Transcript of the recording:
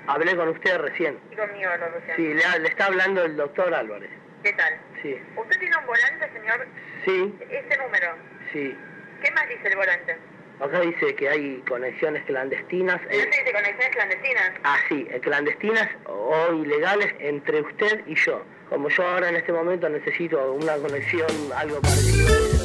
Hablé con usted recién. Y conmigo lo recién. Sí, le está hablando el doctor Álvarez. ¿Qué tal? Sí. ¿Usted tiene un volante, señor? Sí, ¿Ese número? sí. ¿Qué más dice el volante? Acá dice que hay conexiones clandestinas. ¿No te dice conexiones clandestinas? Ah, sí, clandestinas o ilegales entre usted y yo. Como yo ahora en este momento necesito una conexión, algo parecido.